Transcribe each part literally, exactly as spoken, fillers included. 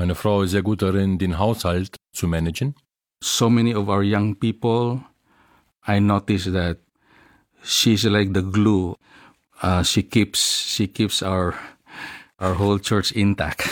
Meine Frau ist sehr gut darin, den Haushalt zu managen. So many of our young people, I notice that she's like the glue. Uh, she keeps she keeps our our whole church intact.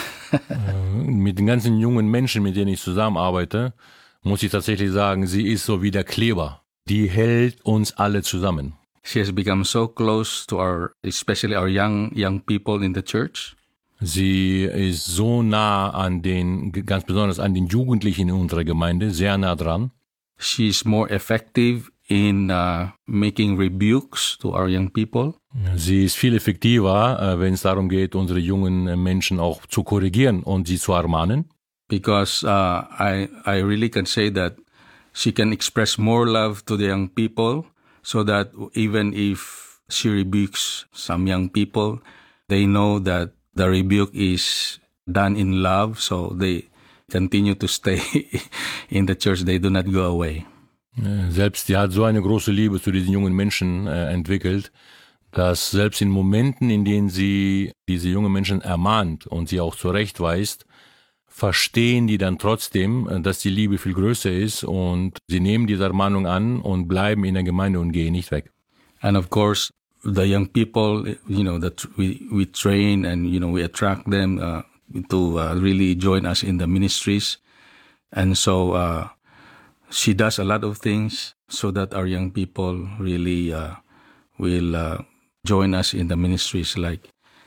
Mit den ganzen jungen Menschen, mit denen ich zusammenarbeite, muss ich tatsächlich sagen, sie ist so wie der Kleber. Die hält uns alle zusammen. She has become so close to our, especially our young young people in the church. Sie ist so nah an den, ganz besonders an den Jugendlichen in unserer Gemeinde, sehr nah dran. She's more effective in uh, making rebukes to our young people. Sie ist viel effektiver, wenn es darum geht, unsere jungen Menschen auch zu korrigieren und sie zu ermahnen. Because uh, I I really can say that she can express more love to the young people, so that even if she rebukes some young people, they know that the rebuke is done in love, so they continue to stay in the church. They do not go away. Selbst sie hat so eine große Liebe zu diesen jungen Menschen äh, entwickelt, dass selbst in Momenten, in denen sie diese jungen Menschen ermahnt und sie auch zurechtweist, verstehen die dann trotzdem, dass die Liebe viel größer ist und sie nehmen diese Ermahnung an und bleiben in der Gemeinde und gehen nicht weg. And of course, the young people, you know, that we, we train and, you know, we attract them uh, to uh, really join us in the ministries. And so uh, she does a lot of things so that our young people really uh, will uh, join us in the ministries. Like,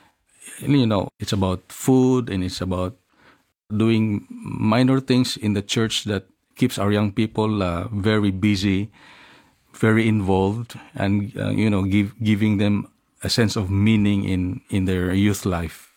you know, it's about food and it's about doing minor things in the church that keeps our young people uh, very busy, very involved, and uh, you know, give, giving them a sense of meaning in in their youth life.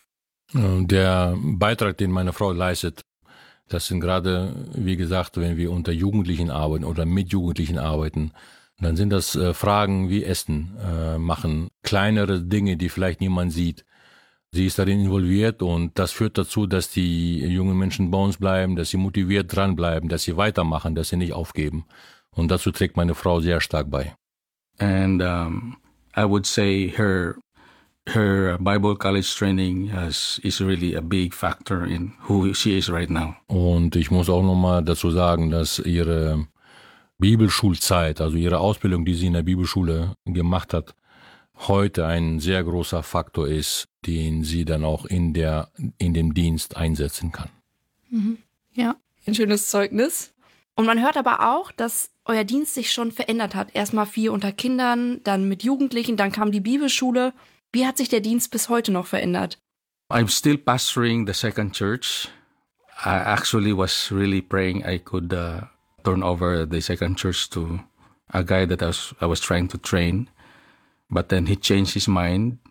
Der Beitrag, den meine Frau leistet, das sind gerade, wie gesagt, wenn wir unter Jugendlichen arbeiten oder mit Jugendlichen arbeiten, dann sind das äh, Fragen wie Essen, äh, machen, kleinere Dinge, die vielleicht niemand sieht. Sie ist darin involviert und das führt dazu, dass die jungen Menschen bei uns bleiben, dass sie motiviert dranbleiben, dass sie weitermachen, dass sie nicht aufgeben. Und dazu trägt meine Frau sehr stark bei. And um, I would say her her Bible college training has, is really a big factor in who she is right now. Und ich muss auch nochmal dazu sagen, dass ihre Bibelschulzeit, also ihre Ausbildung, die sie in der Bibelschule gemacht hat, heute ein sehr großer Faktor ist, den sie dann auch in der in dem Dienst einsetzen kann. Mhm. Ja, ein schönes Zeugnis. Und man hört aber auch, dass euer Dienst sich schon verändert hat. Erstmal viel unter Kindern, dann mit Jugendlichen, dann kam die Bibelschule. Wie hat sich der Dienst bis heute noch verändert? I'm still pastoring the second church. I actually was really praying I could uh, turn over the second church to a guy that I was, I was trying to train. But then he changed his mind,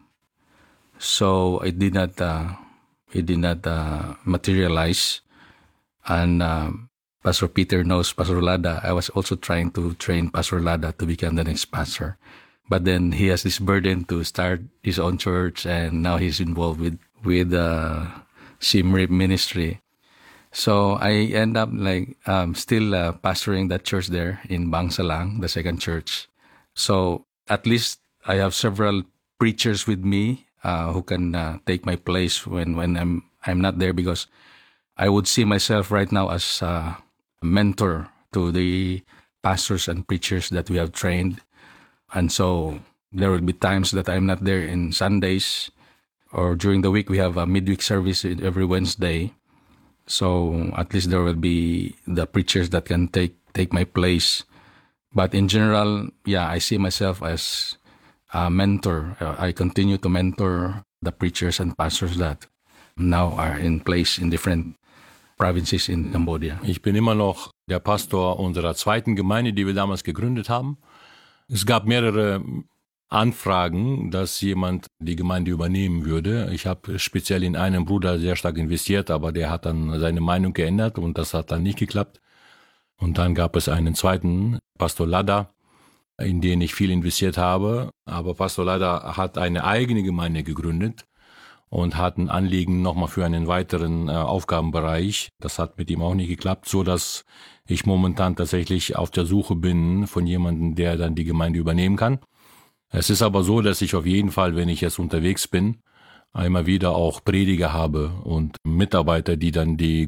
so it did not, uh, it did not uh, materialize. And um, Pastor Peter knows Pastor Lada. I was also trying to train Pastor Lada to become the next pastor. But then he has this burden to start his own church, and now he's involved with with uh, Simrip ministry. So I end up like um, still uh, pastoring that church there in Bangsalang, the second church. So at least I have several preachers with me uh, who can uh, take my place when, when I'm I'm not there, because I would see myself right now as a mentor to the pastors and preachers that we have trained. And so there will be times that I'm not there in Sundays, or during the week we have a midweek service every Wednesday. So at least there will be the preachers that can take take my place. But in general, yeah, I see myself as a mentor. Uh, I continue to mentor the preachers and pastors that now are in place in different provinces in Cambodia. Ich bin immer noch der Pastor unserer zweiten Gemeinde, die wir damals gegründet haben. Es gab mehrere Anfragen, dass jemand die Gemeinde übernehmen würde. Ich habe speziell in einen Bruder sehr stark investiert, aber der hat dann seine Meinung geändert und das hat dann nicht geklappt. Und dann gab es einen zweiten, Pastor Lada, in den ich viel investiert habe. Aber Pastor Lada hat eine eigene Gemeinde gegründet und hat ein Anliegen nochmal für einen weiteren äh, Aufgabenbereich. Das hat mit ihm auch nicht geklappt, so dass ich momentan tatsächlich auf der Suche bin von jemandem, der dann die Gemeinde übernehmen kann. Es ist aber so, dass ich auf jeden Fall, wenn ich jetzt unterwegs bin, einmal wieder auch Prediger habe und Mitarbeiter, die dann die